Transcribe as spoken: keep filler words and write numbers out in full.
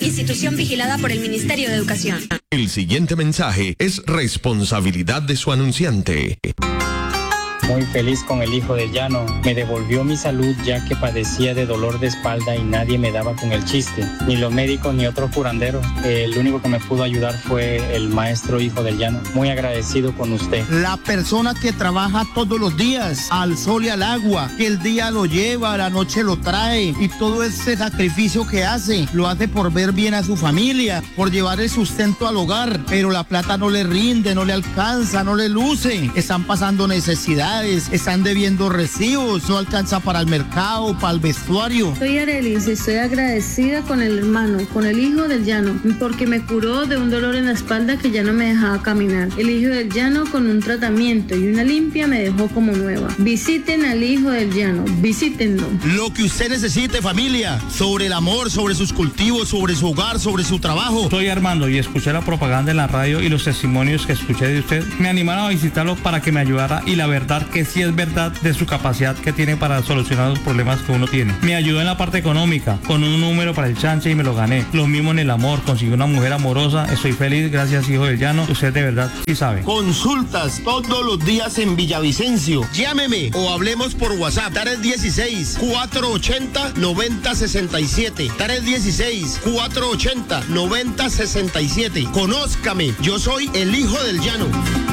institución vigilada por el Ministerio de Educación. El siguiente mensaje es responsabilidad de su anunciante. Muy feliz con el hijo del llano. Me devolvió mi salud ya que padecía de dolor de espalda y nadie me daba con el chiste. Ni los médicos ni otros curanderos. El único que me pudo ayudar fue el maestro hijo del llano. Muy agradecido con usted. La persona que trabaja todos los días, al sol y al agua, que el día lo lleva, la noche lo trae y todo ese sacrificio que hace, lo hace por ver bien a su familia, por llevar el sustento al hogar, pero la plata no le rinde, no le alcanza, no le luce. Están pasando necesidades. Están debiendo recibos, no alcanza para el mercado, para el vestuario. Soy Arelis y estoy agradecida con el hermano, con el hijo del llano, porque me curó de un dolor en la espalda que ya no me dejaba caminar. El hijo del llano con un tratamiento y una limpia me dejó como nueva. Visiten al hijo del llano, visítenlo. Lo que usted necesite, familia, sobre el amor, sobre sus cultivos, sobre su hogar, sobre su trabajo. Soy Armando y escuché la propaganda en la radio y los testimonios que escuché de usted me animaron a visitarlo para que me ayudara y la verdad que sí es verdad de su capacidad que tiene para solucionar los problemas que uno tiene. Me ayudó en la parte económica, con un número para el chanche y me lo gané. Lo mismo en el amor, conseguí una mujer amorosa, estoy feliz, gracias hijo del llano, usted de verdad sí sabe. Consultas todos los días en Villavicencio. Llámeme o hablemos por WhatsApp. tres dieciséis, cuatrocientos ochenta, noventa sesenta y siete. tres dieciséis, cuatrocientos ochenta, noventa sesenta y siete. Conózcame, yo soy el hijo del llano.